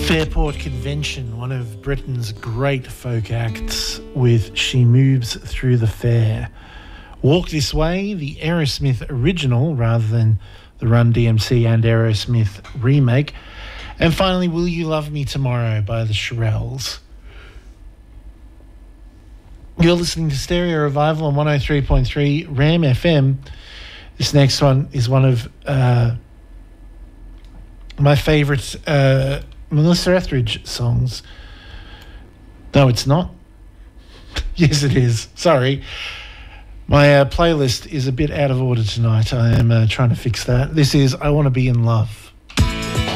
Fairport Convention, one of Britain's great folk acts, with She Moves Through the Fair. Walk This Way, the Aerosmith original rather than the Run DMC and Aerosmith remake. And finally, Will You Love Me Tomorrow by the Shirelles. You're listening to Stereo Revival on 103.3 RAM FM. This next one is one of my favourite Melissa Etheridge songs. No, it's not. Yes, it is. Sorry. My playlist is a bit out of order tonight. I am trying to fix that. This is I Want to Be in Love.